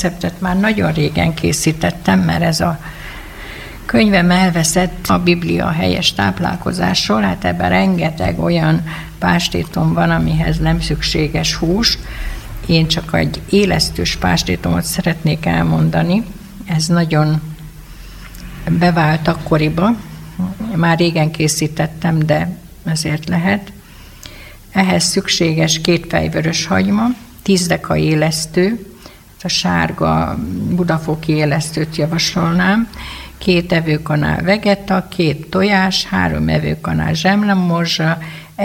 receptet már nagyon régen készítettem, mert ez a könyvem elveszett, a Biblia helyes táplálkozásról, hát ebben rengeteg olyan pástétom van, amihez nem szükséges hús. Én csak egy élesztős pástétomot szeretnék elmondani. Ez nagyon bevált akkoriba. Már régen készítettem, de ezért lehet. Ehhez szükséges 2 fejvörös hagyma, 10 deka élesztő, a sárga budafoki élesztőt javasolnám, 2 evőkanál vegeta, 2 tojás, 3 evőkanál zsemlemorzsa,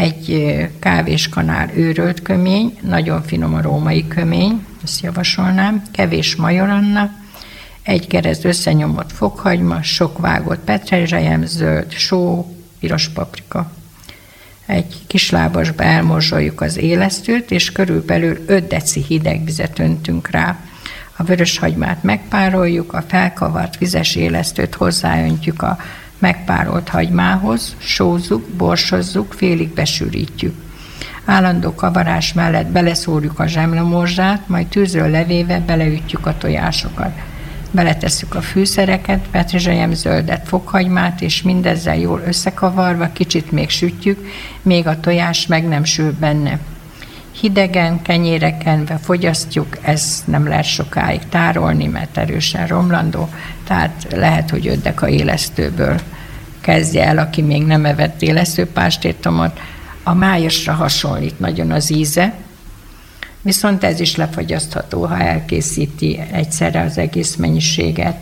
1 kávéskanál őrölt kömény, nagyon finom a római kömény, ezt javasolnám, kevés majoranna, 1 kereszt összenyomott fokhagyma, sok vágott petrezselyem, zöld só, piros paprika. Egy kislábasba elmorzsoljuk az élesztőt, és körülbelül 5 deci hideg vizet öntünk rá. A vöröshagymát megpároljuk, a felkavart vizes élesztőt hozzáöntjük a megpárolt hagymához, sózzuk, borsozzuk, félig besűrítjük. Állandó kavarás mellett beleszórjuk a zsemlemorzsát, majd tűzről levéve beleütjük a tojásokat. Beletesszük a fűszereket, petrezselyem zöldet, fokhagymát, és mindezzel jól összekavarva kicsit még sütjük, még a tojás meg nem sül benne. Hidegen, kenyérre kenve fogyasztjuk, ez nem lehet sokáig tárolni, mert erősen romlandó, tehát lehet, hogy 5 deka élesztőből kezdje el, aki még nem evett élesztőpástétomot. A májasra hasonlít nagyon az íze, viszont ez is lefagyasztható, ha elkészíti egyszerre az egész mennyiséget,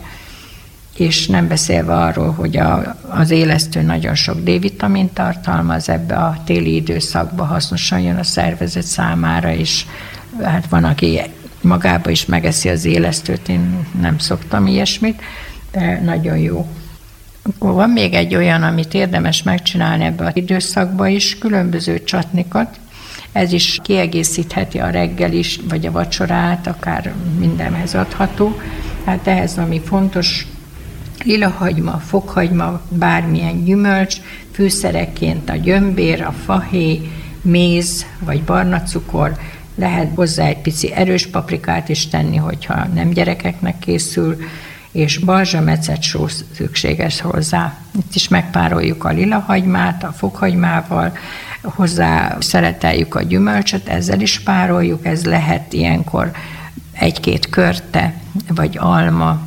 és nem beszélve arról, hogy az élesztő nagyon sok D-vitamint tartalmaz, ebbe a téli időszakban hasznosan jön a szervezet számára, és hát van, aki magába is megeszi az élesztőt, én nem szoktam ilyesmit, de nagyon jó. Akkor van még egy olyan, amit érdemes megcsinálni ebbe az időszakban is, különböző csatnikat. Ez is kiegészítheti a reggel is, vagy a vacsorát, akár mindenhez adható. Hát ehhez, ami fontos, lilahagyma, fokhagyma, bármilyen gyümölcs, fűszerekként a gyömbér, a fahéj, méz vagy barna cukor, lehet hozzá egy pici erős paprikát is tenni, hogyha nem gyerekeknek készül, és balzsamecet só szükséges hozzá. Itt is megpároljuk a lilahagymát a fokhagymával, hozzá szereteljük a gyümölcsöt, ezzel is pároljuk, ez lehet ilyenkor 1-2 körte, vagy alma,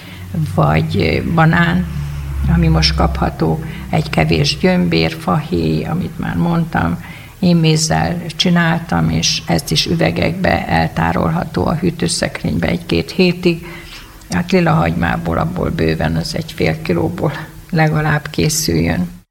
vagy banán, ami most kapható, egy kevés gyömbér, fahéj, amit már mondtam, én mézzel csináltam, és ezt is üvegekbe eltárolható a hűtőszekrénybe 1-2 hétig. Hát lilahagymából abból bőven az 1,5 kilóból legalább készüljön.